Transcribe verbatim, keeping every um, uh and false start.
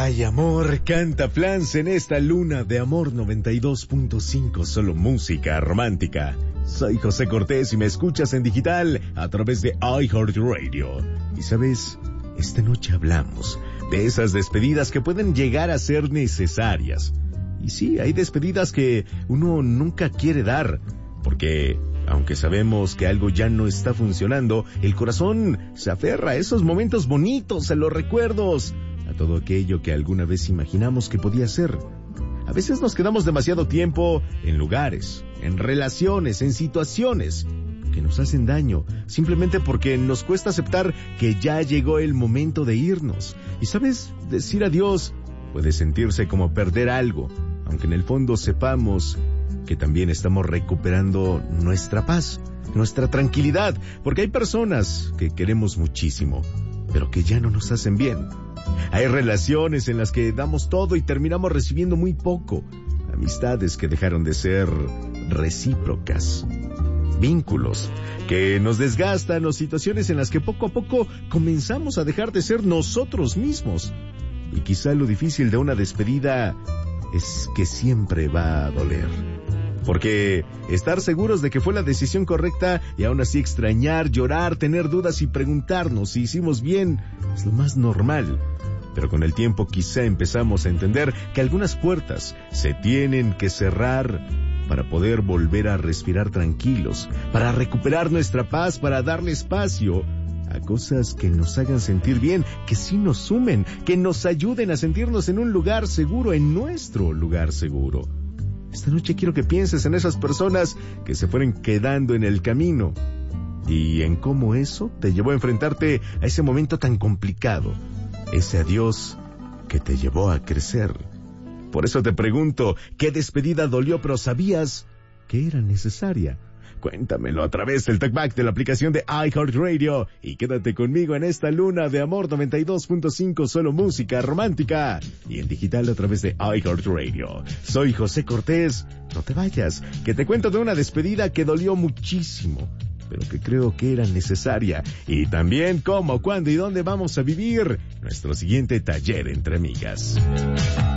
Ay, amor, canta Flans en esta luna de amor noventa y dos punto cinco, solo música romántica. Soy José Cortés y me escuchas en digital a través de iHeartRadio. Y sabes, esta noche hablamos de esas despedidas que pueden llegar a ser necesarias. Y sí, hay despedidas que uno nunca quiere dar, porque aunque sabemos que algo ya no está funcionando, el corazón se aferra a esos momentos bonitos, a los recuerdos, a todo aquello que alguna vez imaginamos que podía ser. A veces nos quedamos demasiado tiempo en lugares, en relaciones, en situaciones que nos hacen daño, simplemente porque nos cuesta aceptar que ya llegó el momento de irnos. Y sabes, decir adiós puede sentirse como perder algo, aunque en el fondo sepamos que también estamos recuperando nuestra paz, nuestra tranquilidad, porque hay personas que queremos muchísimo, pero que ya no nos hacen bien. Hay relaciones en las que damos todo y terminamos recibiendo muy poco. Amistades que dejaron de ser recíprocas. Vínculos que nos desgastan o situaciones en las que poco a poco comenzamos a dejar de ser nosotros mismos. Y quizá lo difícil de una despedida es que siempre va a doler. Porque estar seguros de que fue la decisión correcta y aún así extrañar, llorar, tener dudas y preguntarnos si hicimos bien es lo más normal. Pero con el tiempo quizá empezamos a entender que algunas puertas se tienen que cerrar para poder volver a respirar tranquilos, para recuperar nuestra paz, para darle espacio a cosas que nos hagan sentir bien, que sí nos sumen, que nos ayuden a sentirnos en un lugar seguro, en nuestro lugar seguro. Esta noche quiero que pienses en esas personas que se fueron quedando en el camino y en cómo eso te llevó a enfrentarte a ese momento tan complicado, ese adiós que te llevó a crecer. Por eso te pregunto, ¿qué despedida dolió pero sabías que era necesaria? Cuéntamelo a través del talkback de la aplicación de iHeartRadio y quédate conmigo en esta luna de amor noventa y dos punto cinco, solo música romántica y en digital a través de iHeartRadio. Soy José Cortés, no te vayas, que te cuento de una despedida que dolió muchísimo, pero que creo que era necesaria, y también cómo, cuándo y dónde vamos a vivir nuestro siguiente taller entre amigas.